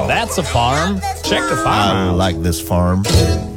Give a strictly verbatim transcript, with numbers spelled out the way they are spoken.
That's a farm. Check the I farm out. like this farm.